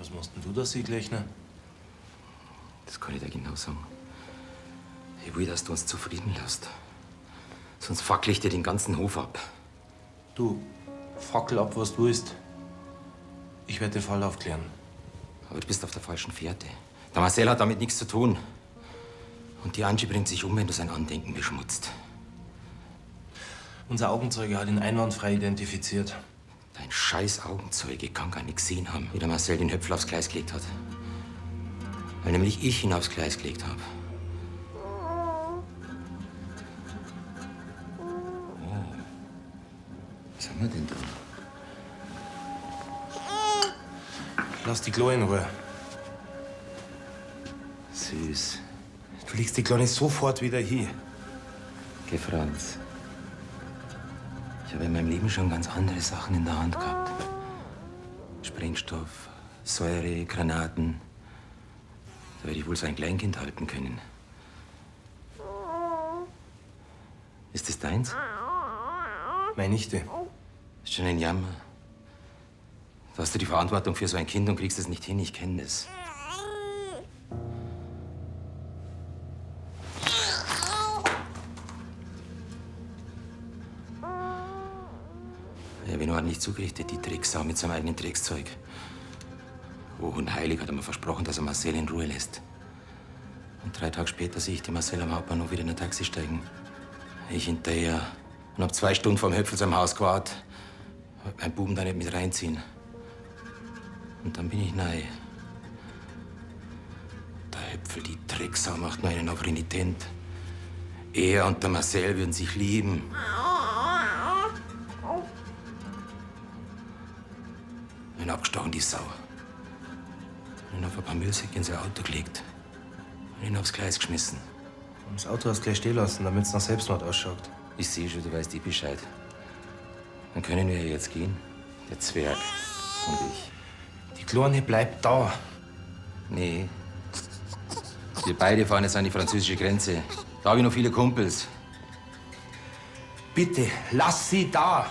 Was machst denn du da, Sieglechner? Das kann ich dir genau sagen. Ich will, dass du uns zufrieden lässt. Sonst fackel ich dir den ganzen Hof ab. Du, fackel ab, was du willst. Ich werde den Fall aufklären. Aber du bist auf der falschen Fährte. Der Marcel hat damit nichts zu tun. Und die Angie bringt sich um, wenn du sein Andenken beschmutzt. Unser Augenzeuge hat ihn einwandfrei identifiziert. Dein scheiß Augenzeuge kann gar nicht gesehen haben, wie der Marcel den Höpfel aufs Gleis gelegt hat. Weil nämlich ich ihn aufs Gleis gelegt habe. Oh. Was haben wir denn da? Lass die Klo in Ruhe. Süß. Du legst die Kleine sofort wieder hier. Geh, Franz. Ich habe in meinem Leben schon ganz andere Sachen in der Hand gehabt. Sprengstoff, Säure, Granaten. Da werde ich wohl so ein Kleinkind halten können. Ist das deins? Meine Nichte. Ist schon ein Jammer. Da hast du die Verantwortung für so ein Kind und kriegst es nicht hin. Ich kenne das. Ich habe ihn ordentlich zugerichtet, die Drecksau mit seinem eigenen Dreckszeug. Hoch und heilig hat er mir versprochen, dass er Marcel in Ruhe lässt. Und 3 Tage später sehe ich die Marcel am Hauptbahnhof wieder in ein Taxi steigen. Ich hinterher und hab 2 Stunden vorm Höpfel seinem Haus gewartet. Wollte meinen Buben da nicht mit reinziehen. Und dann bin ich nahe. Der Höpfel, die Drecksau, macht nur einen auf renitent. Er und der Marcel würden sich lieben. Ihn abgestochen, die Sau. Und ihn auf ein paar Müllsäcke in sein Auto gelegt. Und ihn aufs Gleis geschmissen. Und das Auto hast du gleich stehen lassen, damit es nach Selbstmord ausschaut. Ich sehe schon, du weißt eh Bescheid. Dann können wir jetzt gehen. Der Zwerg und ich. Die Kleine bleibt da. Nee. Wir beide fahren jetzt an die französische Grenze. Da habe ich noch viele Kumpels. Bitte, lass sie da.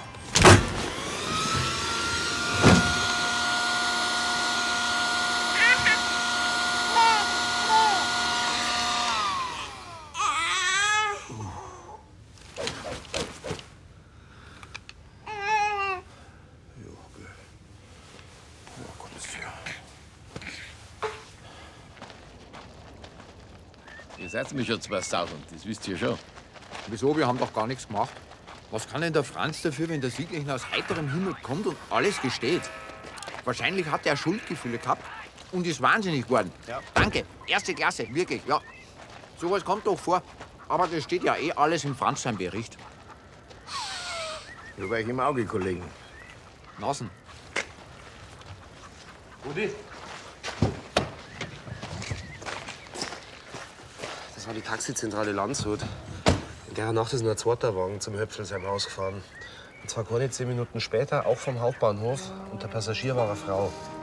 Ihr seid mir schon 2000, das wisst ihr schon. Wieso? Wir haben doch gar nichts gemacht. Was kann denn der Franz dafür, wenn der Sieglechner aus heiterem Himmel kommt und alles gesteht? Wahrscheinlich hat er Schuldgefühle gehabt und ist wahnsinnig geworden. Ja. Danke, 1. Klasse, wirklich, ja. Sowas kommt doch vor. Aber das steht ja eh alles im Franz seinem Bericht. Über euch im Auge, Kollegen. Nasen. Rudi? Das war die Taxizentrale Landshut. In der Nacht ist ein zweiter Wagen zum Höpfel seinem Haus gefahren. Und zwar keine 10 Minuten später, auch vom Hauptbahnhof. Und der Passagier war eine Frau.